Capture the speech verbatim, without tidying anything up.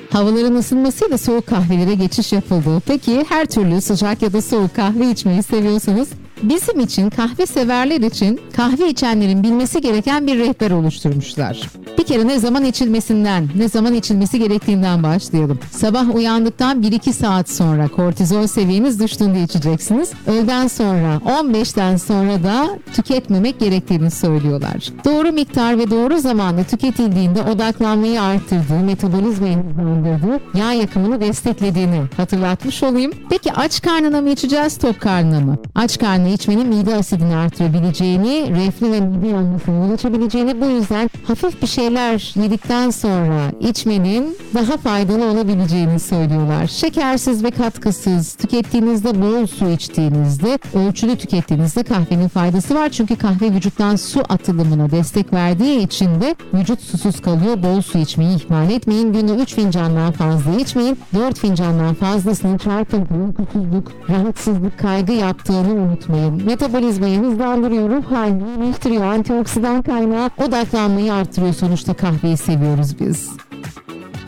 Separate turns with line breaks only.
Havaların ısınmasıyla soğuk kahvelere geçiş yapıldı. Peki her türlü sıcak ya da soğuk kahve içmeyi seviyorsanız bizim için, kahve severler için kahve içenlerin bilmesi gereken bir rehber oluşturmuşlar. Bir kere ne zaman içilmesinden, ne zaman içilmesi gerektiğinden başlayalım. Sabah uyandıktan bir iki saat sonra kortizol seviyeniz düştüğünde içeceksiniz. Öğleden sonra, on beşten sonra da tüketmemek gerektiğini söylüyorlar. Doğru miktar ve doğru zamanda tüketildiğinde odaklanmayı arttırdığı, metabolizmayı hızlandırdığı, yağ yakımını desteklediğini hatırlatmış olayım. Peki aç karnına mı içeceğiz, tok karnına mı? Aç karnına içmenin mide asidini artırabileceğini, reflü ve mide yanmasına yol açabileceğini, bu yüzden hafif bir şeyler yedikten sonra içmenin daha faydalı olabileceğini söylüyorlar. Şekersiz ve katkısız tükettiğinizde, bol su içtiğinizde, ölçülü tükettiğinizde kahvenin faydası var. Çünkü kahve vücuttan su atılımına destek verdiği için de vücut susuz kalıyor. Bol su içmeyi ihmal etmeyin. Günde üç fincandan fazla içmeyin. dört fincandan fazlasını çarpıntı, uykusuzluk, rahatsızlık, kaygı yaptığını unutmayın. Metabolizmayı hızlandırıyor, ruh halini iyileştiriyor, antioksidan kaynağı, odaklanmayı artırıyor. Sonuçta kahveyi seviyoruz biz.